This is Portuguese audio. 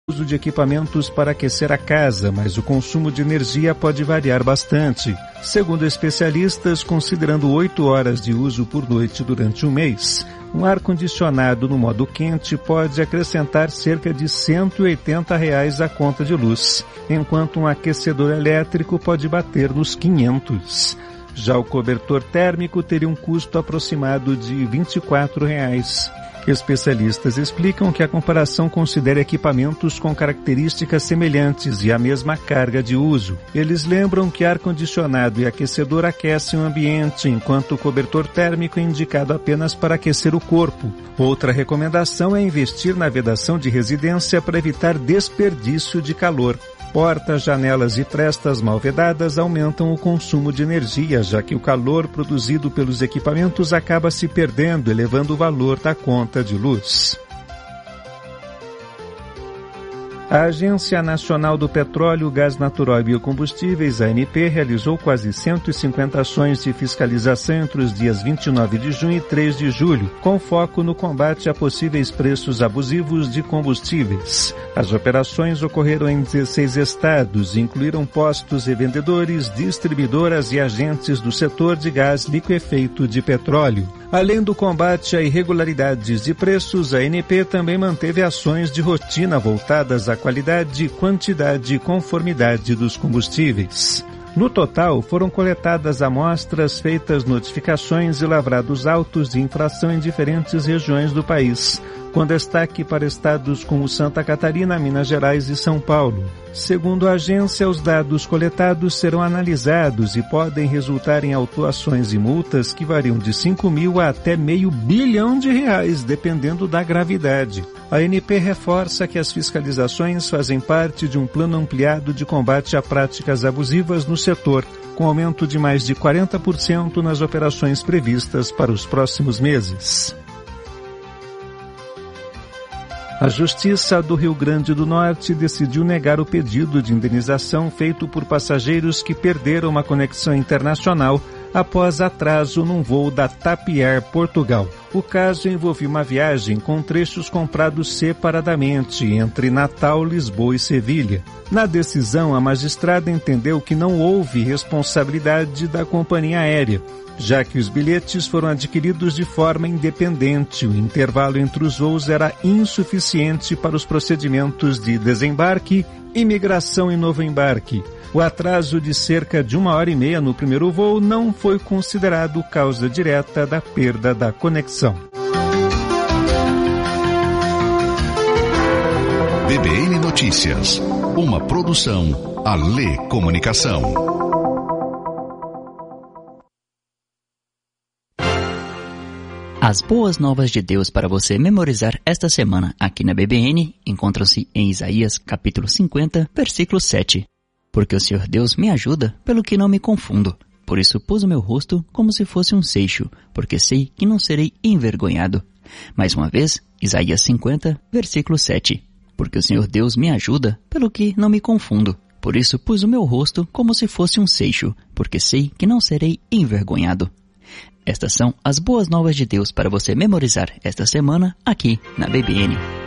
uso de equipamentos para aquecer a casa, mas o consumo de energia pode variar bastante. Segundo especialistas, considerando 8 horas de uso por noite durante um mês, um ar-condicionado no modo quente pode acrescentar cerca de R$ 180 à conta de luz, enquanto um aquecedor elétrico pode bater nos R$ 500. Já o cobertor térmico teria um custo aproximado de R$ 24. Especialistas explicam que a comparação considera equipamentos com características semelhantes e a mesma carga de uso. Eles lembram que ar-condicionado e aquecedor aquecem o ambiente, enquanto o cobertor térmico é indicado apenas para aquecer o corpo. Outra recomendação é investir na vedação de residência para evitar desperdício de calor. Portas, janelas e frestas mal vedadas aumentam o consumo de energia, já que o calor produzido pelos equipamentos acaba se perdendo, elevando o valor da conta de luz. A Agência Nacional do Petróleo, Gás Natural e Biocombustíveis, ANP, realizou quase 150 ações de fiscalização entre os dias 29 de junho e 3 de julho, com foco no combate a possíveis preços abusivos de combustíveis. As operações ocorreram em 16 estados e incluíram postos revendedores, distribuidoras e agentes do setor de gás liquefeito de petróleo. Além do combate a irregularidades de preços, a ANP também manteve ações de rotina voltadas à qualidade, quantidade e conformidade dos combustíveis. No total, foram coletadas amostras, feitas notificações e lavrados autos de infração em diferentes regiões do país, com destaque para estados como Santa Catarina, Minas Gerais e São Paulo. Segundo a agência, os dados coletados serão analisados e podem resultar em autuações e multas que variam de 5 mil a até R$500 bilhão, dependendo da gravidade. A ANP reforça que as fiscalizações fazem parte de um plano ampliado de combate a práticas abusivas no setor, com aumento de mais de 40% nas operações previstas para os próximos meses. A Justiça do Rio Grande do Norte decidiu negar o pedido de indenização feito por passageiros que perderam uma conexão internacional após atraso num voo da TAP Air Portugal. O caso envolvia uma viagem com trechos comprados separadamente entre Natal, Lisboa e Sevilha. Na decisão, a magistrada entendeu que não houve responsabilidade da companhia aérea, já que os bilhetes foram adquiridos de forma independente. O intervalo entre os voos era insuficiente para os procedimentos de desembarque, imigração e novo embarque. O atraso de cerca de 1h30 no primeiro voo não foi considerado causa direta da perda da conexão. BBN Notícias, uma produção Alê Comunicação. As boas novas de Deus para você memorizar esta semana aqui na BBN encontram-se em Isaías capítulo 50, versículo 7. Porque o Senhor Deus me ajuda, pelo que não me confundo. Por isso pus o meu rosto como se fosse um seixo, porque sei que não serei envergonhado. Mais uma vez, Isaías 50, versículo 7. Porque o Senhor Deus me ajuda, pelo que não me confundo. Por isso pus o meu rosto como se fosse um seixo, porque sei que não serei envergonhado. Estas são as boas novas de Deus para você memorizar esta semana aqui na BBN.